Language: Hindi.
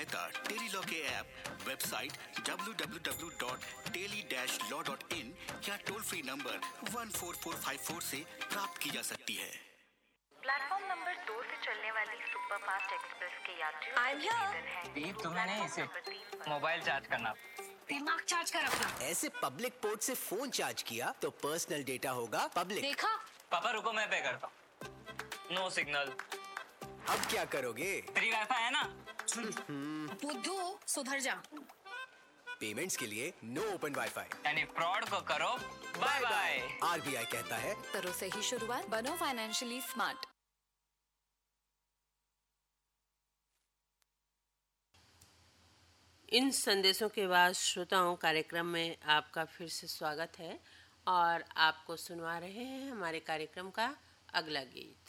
टेलीलॉ के ऐप, वेबसाइट www.teli-law.in या टोल फ्री नंबर 14454 से प्राप्त की जा सकती है। प्लेटफॉर्म नंबर 2 से चलने वाली सुपरफास्ट एक्सप्रेस के यात्रियों तुम्हें नहीं, इसे मोबाइल चार्ज करना, दिमाग चार्ज कर अपना। ऐसे पब्लिक पोर्ट से फोन चार्ज किया तो पर्सनल डेटा होगा पब्लिक। देखा? पापा रुको, मैं पे करता हूँ। No signal. अब क्या करोगे? फ्री वाईफाई है ना? बुद्धू सुधर जा। पेमेंट्स के लिए नो ओपन वाईफाई, यानी फ्रॉड को करो बाय बाय। आरबीआई कहता है करो सही शुरुआत, बनो फाइनेंशियली स्मार्ट। इन संदेशों के बाद श्रोताओं कार्यक्रम में आपका फिर से स्वागत है और आपको सुनवा रहे हैं हमारे कार्यक्रम का अगला गीत।